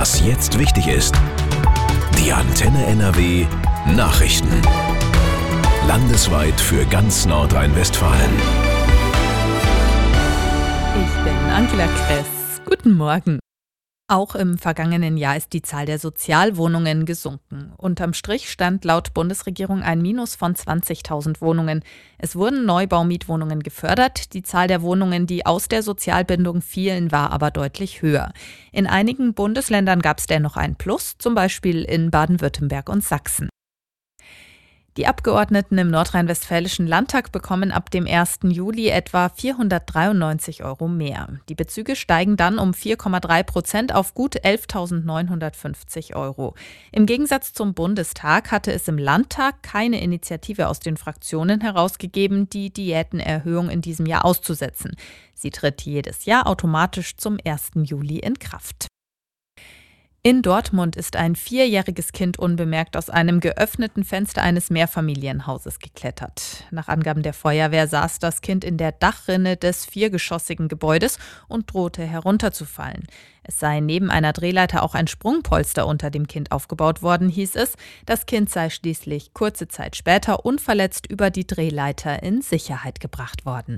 Was jetzt wichtig ist. Die Antenne NRW Nachrichten. Landesweit für ganz Nordrhein-Westfalen. Ich bin Angela Kress. Guten Morgen. Auch im vergangenen Jahr ist die Zahl der Sozialwohnungen gesunken. Unterm Strich stand laut Bundesregierung ein Minus von 20.000 Wohnungen. Es wurden Neubaumietwohnungen gefördert. Die Zahl der Wohnungen, die aus der Sozialbindung fielen, war aber deutlich höher. In einigen Bundesländern gab es dennoch ein Plus, zum Beispiel in Baden-Württemberg und Sachsen. Die Abgeordneten im nordrhein-westfälischen Landtag bekommen ab dem 1. Juli etwa 493 € mehr. Die Bezüge steigen dann um 4,3% auf gut 11.950 €. Im Gegensatz zum Bundestag hatte es im Landtag keine Initiative aus den Fraktionen herausgegeben, die Diätenerhöhung in diesem Jahr auszusetzen. Sie tritt jedes Jahr automatisch zum 1. Juli in Kraft. In Dortmund ist ein 4-jähriges Kind unbemerkt aus einem geöffneten Fenster eines Mehrfamilienhauses geklettert. Nach Angaben der Feuerwehr saß das Kind in der Dachrinne des 4-geschossigen Gebäudes und drohte herunterzufallen. Es sei neben einer Drehleiter auch ein Sprungpolster unter dem Kind aufgebaut worden, hieß es. Das Kind sei schließlich kurze Zeit später unverletzt über die Drehleiter in Sicherheit gebracht worden.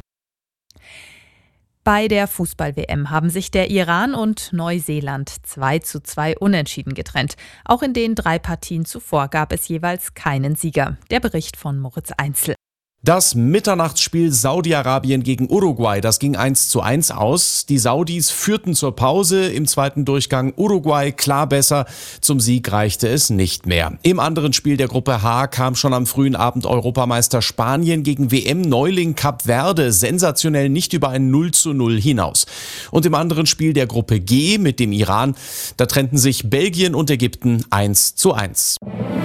Bei der Fußball-WM haben sich der Iran und Neuseeland 2:2 unentschieden getrennt. Auch in den 3 Partien zuvor gab es jeweils keinen Sieger. Der Bericht von Moritz Einzel. Das Mitternachtsspiel Saudi-Arabien gegen Uruguay, das ging 1:1 aus. Die Saudis führten zur Pause, im zweiten Durchgang Uruguay klar besser. Zum Sieg reichte es nicht mehr. Im anderen Spiel der Gruppe H kam schon am frühen Abend Europameister Spanien gegen WM-Neuling Kap Verde sensationell nicht über ein 0:0 hinaus. Und im anderen Spiel der Gruppe G mit dem Iran, da trennten sich Belgien und Ägypten 1:1.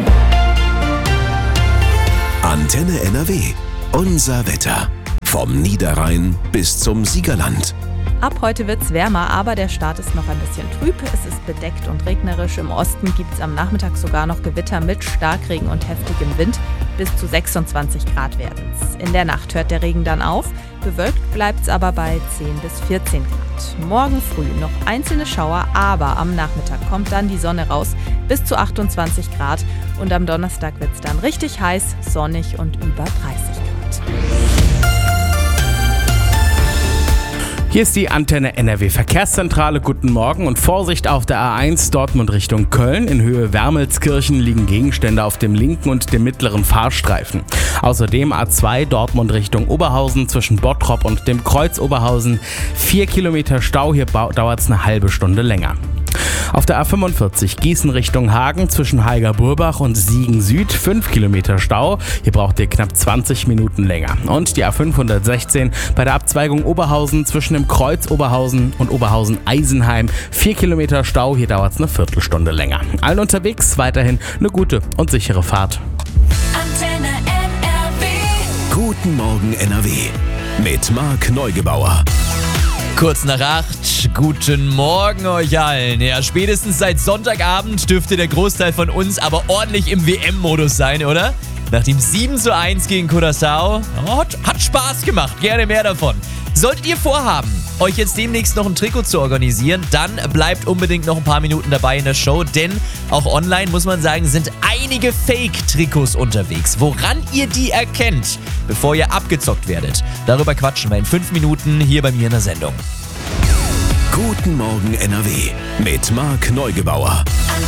Antenne NRW. Unser Wetter. Vom Niederrhein bis zum Siegerland. Ab heute wird's wärmer, aber der Start ist noch ein bisschen trüb. Es ist bedeckt und regnerisch. Im Osten gibt's am Nachmittag sogar noch Gewitter mit Starkregen und heftigem Wind. Bis zu 26 Grad werden's. In der Nacht hört der Regen dann auf. Bewölkt bleibt's aber bei 10 bis 14 Grad. Morgen früh noch einzelne Schauer, aber am Nachmittag kommt dann die Sonne raus. Bis zu 28 Grad. Und am Donnerstag wird's dann richtig heiß, sonnig und über 30 Grad. Hier ist die Antenne NRW Verkehrszentrale. Guten Morgen und Vorsicht auf der A1 Dortmund Richtung Köln. In Höhe Wermelskirchen liegen Gegenstände auf dem linken und dem mittleren Fahrstreifen. Außerdem A2 Dortmund Richtung Oberhausen zwischen Bottrop und dem Kreuz Oberhausen. 4 Kilometer Stau, hier dauert es eine halbe Stunde länger. Auf der A45 Gießen Richtung Hagen zwischen Haiger-Burbach und Siegen Süd 5 Kilometer Stau. Hier braucht ihr knapp 20 Minuten länger. Und die A516 bei der Abzweigung Oberhausen zwischen dem Kreuz Oberhausen und Oberhausen-Eisenheim 4 Kilometer Stau. Hier dauert es eine Viertelstunde länger. Allen unterwegs weiterhin eine gute und sichere Fahrt. Antenne NRW. Guten Morgen NRW. Mit Marc Neugebauer. Kurz nach 8, guten Morgen euch allen. Ja, spätestens seit Sonntagabend dürfte der Großteil von uns aber ordentlich im WM-Modus sein, oder? Nach dem 7:1 gegen Curaçao, hat Spaß gemacht, gerne mehr davon. Solltet ihr vorhaben, euch jetzt demnächst noch ein Trikot zu organisieren, dann bleibt unbedingt noch ein paar Minuten dabei in der Show, denn auch online, muss man sagen, sind einige Fake-Trikots unterwegs. Woran ihr die erkennt, bevor ihr abgezockt werdet, darüber quatschen wir in 5 Minuten hier bei mir in der Sendung. Guten Morgen NRW mit Marc Neugebauer.